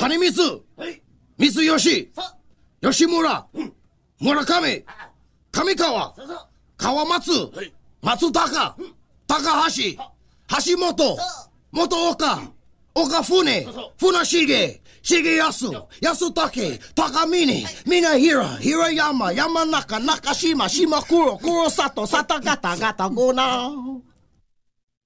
金光、光吉、吉村、村上、上川、川松、松高、高橋、橋本、元岡、岡船、船重、重安、安武、高峰、峰平、平山、山中、中島、島黒、黒里、里方、ガタゴナ。